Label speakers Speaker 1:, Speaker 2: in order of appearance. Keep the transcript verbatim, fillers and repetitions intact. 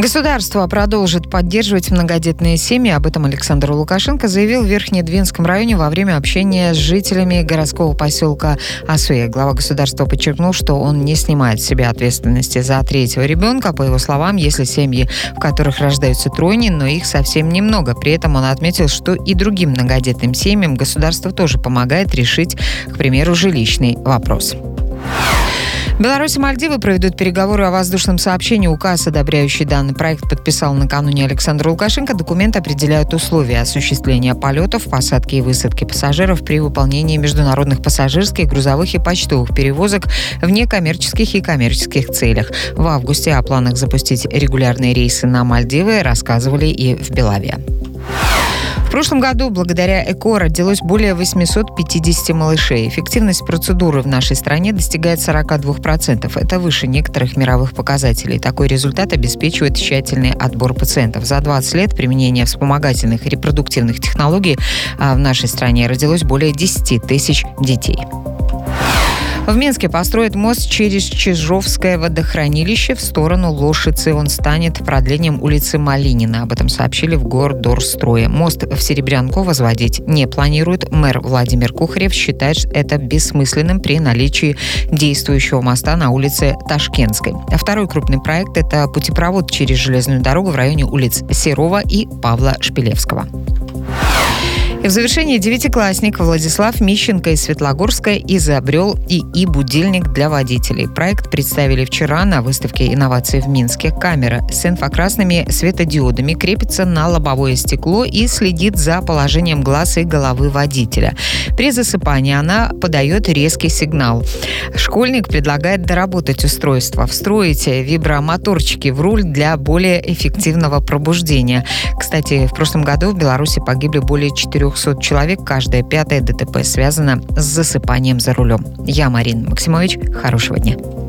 Speaker 1: Государство продолжит поддерживать многодетные семьи. Об этом Александр Лукашенко заявил в Верхнедвинском районе во время общения с жителями городского поселка Асуэ. Глава государства подчеркнул, что он не снимает с себя ответственности за третьего ребенка. По его словам, если семьи, в которых рождаются тройни, но их совсем немного. При этом он отметил, что и другим многодетным семьям государство тоже помогает решить, к примеру, жилищный вопрос. Беларусь и Мальдивы проведут переговоры о воздушном сообщении. Указ, одобряющий данный проект, подписал накануне Александр Лукашенко. Документ определяет условия осуществления полетов, посадки и высадки пассажиров при выполнении международных пассажирских, грузовых и почтовых перевозок в некоммерческих и коммерческих целях. В августе о планах запустить регулярные рейсы на Мальдивы рассказывали и в Белаве. В прошлом году благодаря ЭКО родилось более восемьсот пятьдесят малышей. Эффективность процедуры в нашей стране достигает сорок два процента. Это выше некоторых мировых показателей. Такой результат обеспечивает тщательный отбор пациентов. За двадцать лет применения вспомогательных и репродуктивных технологий в нашей стране родилось более десять тысяч детей. В Минске построят мост через Чижовское водохранилище в сторону Лошицы. Он станет продлением улицы Малинина. Об этом сообщили в Гордорстрое. Мост в Серебрянку возводить не планируют. Мэр Владимир Кухарев считает это бессмысленным при наличии действующего моста на улице Ташкентской. А второй крупный проект – это путепровод через железную дорогу в районе улиц Серова и Павла Шпилевского. И в завершении девятиклассник Владислав Мищенко из Светлогорска изобрел ИИ-будильник для водителей. Проект представили вчера на выставке инноваций в Минске. Камера с инфракрасными светодиодами крепится на лобовое стекло и следит за положением глаз и головы водителя. При засыпании она подает резкий сигнал. Школьник предлагает доработать устройство, встроить вибромоторчики в руль для более эффективного пробуждения. Кстати, в прошлом году в Беларуси погибли более четырехсот человек. Каждое пятое ДТП связано с засыпанием за рулем. Я Марина Максимович. Хорошего дня.